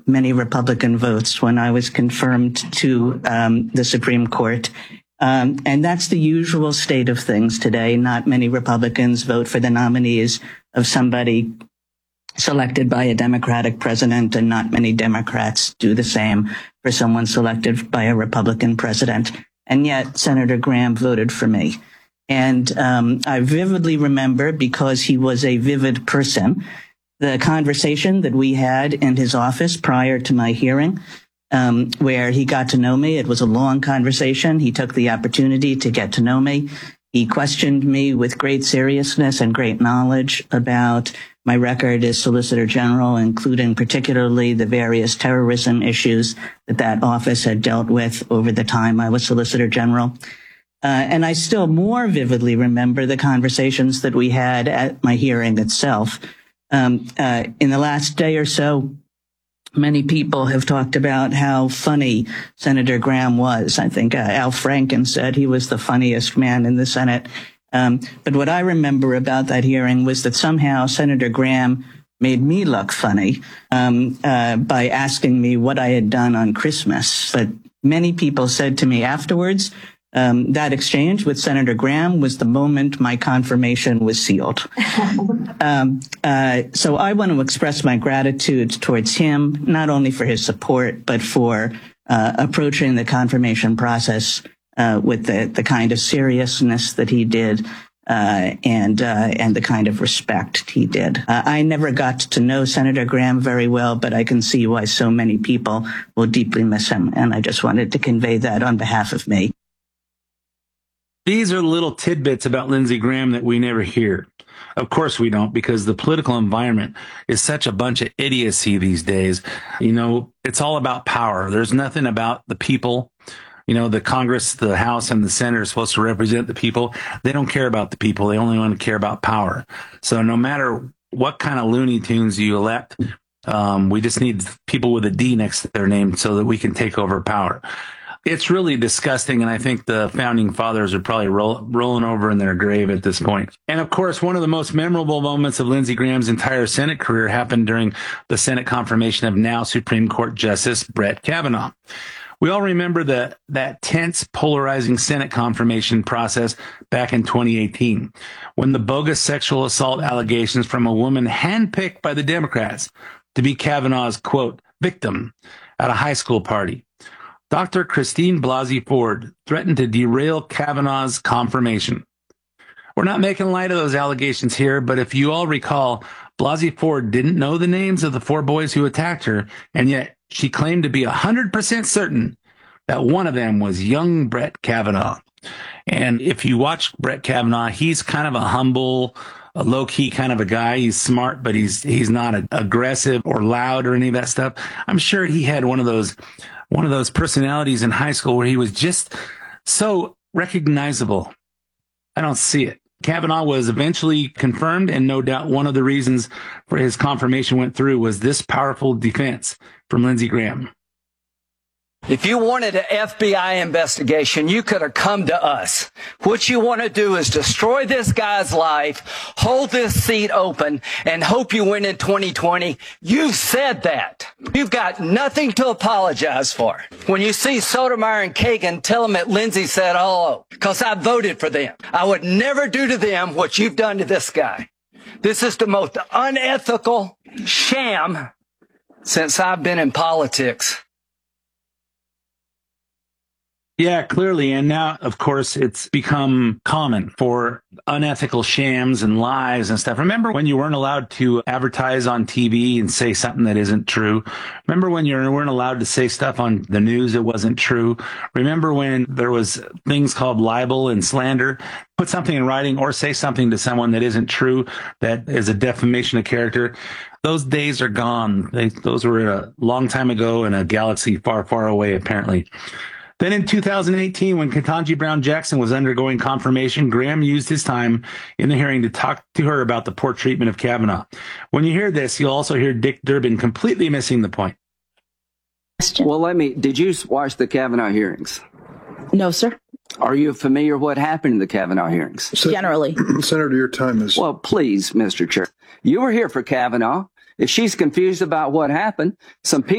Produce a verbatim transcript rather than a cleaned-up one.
many Republican votes when I was confirmed to um, the Supreme Court. Um, and that's the usual state of things today. Not many Republicans vote for the nominees of somebody selected by a Democratic president, and not many Democrats do the same for someone selected by a Republican president. And yet Senator Graham voted for me. And um, I vividly remember, because he was a vivid person, the conversation that we had in his office prior to my hearing, um, where he got to know me. It was a long conversation. He took the opportunity to get to know me. He questioned me with great seriousness and great knowledge about my record as Solicitor General, including particularly the various terrorism issues that that office had dealt with over the time I was Solicitor General. Uh, and I still more vividly remember the conversations that we had at my hearing itself. Um, uh, in the last day or so, many people have talked about how funny Senator Graham was. I think uh, Al Franken said he was the funniest man in the Senate. Um, but what I remember about that hearing was that somehow Senator Graham made me look funny um, uh, by asking me what I had done on Christmas. But many people said to me afterwards, Um, that exchange with Senator Graham was the moment my confirmation was sealed. um, uh, so I want to express my gratitude towards him, not only for his support, but for uh, approaching the confirmation process uh, with the, the kind of seriousness that he did uh, and uh, and the kind of respect he did. Uh, I never got to know Senator Graham very well, but I can see why so many people will deeply miss him. And I just wanted to convey that on behalf of me. These are little tidbits about Lindsey Graham that we never hear. Of course we don't, because the political environment is such a bunch of idiocy these days. You know, it's all about power. There's nothing about the people. You know, the Congress, the House, and the Senate are supposed to represent the people. They don't care about the people. They only want to care about power. So no matter what kind of Looney Tunes you elect, um, we just need people with a D next to their name so that we can take over power. It's really disgusting, and I think the founding fathers are probably roll, rolling over in their grave at this point. And, of course, one of the most memorable moments of Lindsey Graham's entire Senate career happened during the Senate confirmation of now Supreme Court Justice Brett Kavanaugh. We all remember the, that tense, polarizing Senate confirmation process back in twenty eighteen, when the bogus sexual assault allegations from a woman handpicked by the Democrats to be Kavanaugh's, quote, victim at a high school party. Doctor Christine Blasey Ford threatened to derail Kavanaugh's confirmation. We're not making light of those allegations here, but if you all recall, Blasey Ford didn't know the names of the four boys who attacked her, and yet she claimed to be one hundred percent certain that one of them was young Brett Kavanaugh. And if you watch Brett Kavanaugh, he's kind of a humble, a low-key kind of a guy. He's smart, but he's he's not a, aggressive or loud or any of that stuff. I'm sure he had one of those one of those personalities in high school where he was just so recognizable. I don't see it. Kavanaugh was eventually confirmed, and no doubt one of the reasons for his confirmation went through was this powerful defense from Lindsey Graham. If you wanted an F B I investigation, you could have come to us. What you want to do is destroy this guy's life, hold this seat open, and hope you win in twenty twenty. You said that. You've got nothing to apologize for. When you see Sotomayor and Kagan, tell them that Lindsey said hello, because I voted for them. I would never do to them what you've done to this guy. This is the most unethical sham since I've been in politics. Yeah, clearly. And now, of course, it's become common for unethical shams and lies and stuff. Remember when you weren't allowed to advertise on T V and say something that isn't true? Remember when you weren't allowed to say stuff on the news that wasn't true? Remember when there was things called libel and slander? Put something in writing or say something to someone that isn't true, that is a defamation of character. Those days are gone. They, those were a long time ago in a galaxy far, far away, apparently. Then in two thousand eighteen, when Ketanji Brown Jackson was undergoing confirmation, Graham used his time in the hearing to talk to her about the poor treatment of Kavanaugh. When you hear this, you'll also hear Dick Durbin completely missing the point. Well, let me, did you watch the Kavanaugh hearings? No, sir. Are you familiar what happened in the Kavanaugh hearings? Sen- Generally. Senator, your time is... Well, please, Mister Chair. You were here for Kavanaugh. If she's confused about what happened, some people